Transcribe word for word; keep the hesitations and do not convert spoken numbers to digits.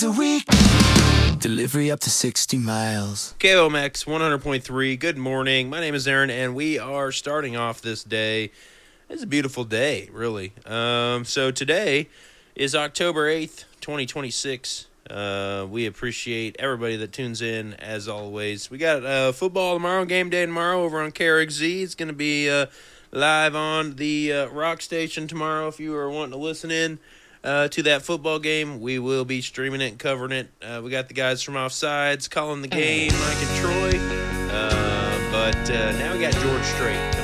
the week. Delivery up to sixty miles. K O M X one hundred point three. Good morning. My name is Aaron, and we are starting off this day. It's a beautiful day, really. Um, so today is October eighth, twenty twenty-six. Uh, we appreciate everybody that tunes in, as always. We got uh, football tomorrow, game day tomorrow over on K R X Z. It's going to be uh, live on the uh, Rock Station tomorrow if you are wanting to listen in. Uh, to that football game. We will be streaming it and covering it. Uh, we got the guys from Offsides calling the game, Mike and Troy. Uh, but uh, now we got George Strait